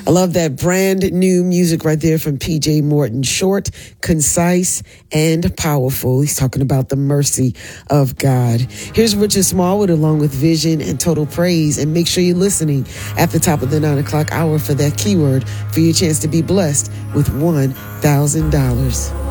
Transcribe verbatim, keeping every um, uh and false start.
I love that brand new music right there from P J Morton. Short, concise, and powerful. He's talking about the mercy of God. Here's Richard Smallwood along with Vision and Total Praise. And make sure you're listening at the top of the nine o'clock hour for that keyword for your chance to be blessed with one thousand dollars.